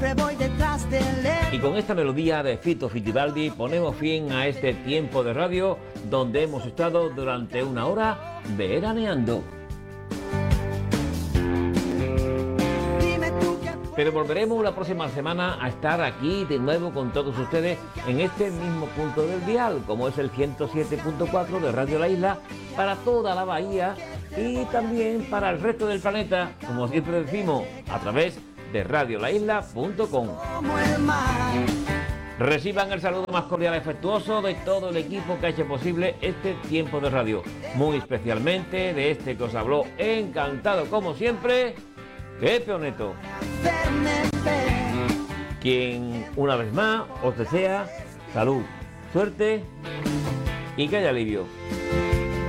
voy detrás de él. Y con esta melodía de Fito Fitibaldi ponemos fin a este tiempo de radio donde hemos estado durante una hora veraneando. Pero volveremos la próxima semana a estar aquí de nuevo con todos ustedes en este mismo punto del dial, como es el 107.4 de Radio La Isla, para toda la bahía y también para el resto del planeta, como siempre decimos, a través de radiolaisla.com. Reciban el saludo más cordial y afectuoso de todo el equipo que ha hecho posible este tiempo de radio, muy especialmente de este que os habló, encantado como siempre, Pepe Oneto, quien una vez más os desea salud, suerte y que haya alivio.